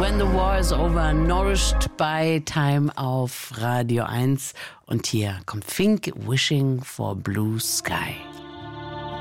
When the War is Over, Nourished by Time auf Radio 1. Und hier kommt Fink, Wishing for Blue Sky.